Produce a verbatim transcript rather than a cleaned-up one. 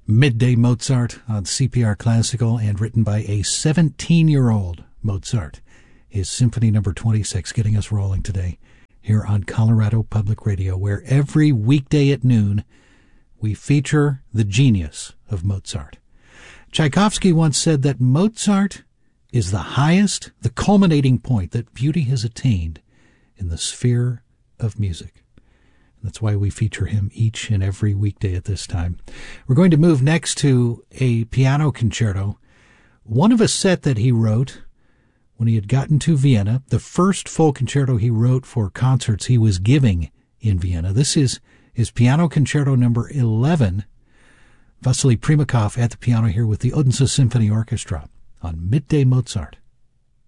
Midday Mozart on C P R Classical, and written by a seventeen-year-old Mozart. His Symphony Number twenty-six getting us rolling today here on Colorado Public Radio, where every weekday at noon we feature the genius of Mozart. Tchaikovsky once said that Mozart is the highest, the culminating point that beauty has attained in the sphere of music. That's why we feature him each and every weekday at this time. We're going to move next to a piano concerto, one of a set that he wrote when he had gotten to Vienna, the first full concerto he wrote for concerts he was giving in Vienna. This is his piano concerto number eleven. Vasily Primakov at the piano here with the Odense Symphony Orchestra on Midday Mozart.